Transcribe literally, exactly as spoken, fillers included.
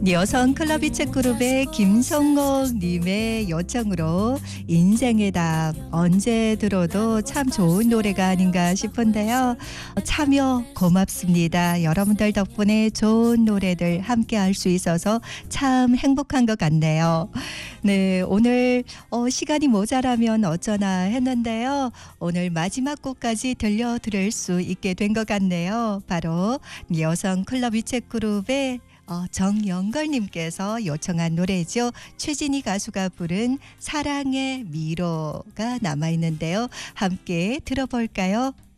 여성 클럽 이책 그룹의 김성옥 님의 요청으로 인생의 답 언제 들어도 참 좋은 노래가 아닌가 싶은데요. 참여 고맙습니다. 여러분들 덕분에 좋은 노래들 함께 할 수 있어서 참 행복한 것 같네요. 네, 오늘 어, 시간이 모자라면 어쩌나 했는데요. 오늘 마지막 곡까지 들려드릴 수 있게 된 것 같네요. 바로 여성 클럽 이책 그룹의 어, 정영걸님께서 요청한 노래죠. 최진희 가수가 부른 사랑의 미로가 남아있는데요. 함께 들어볼까요?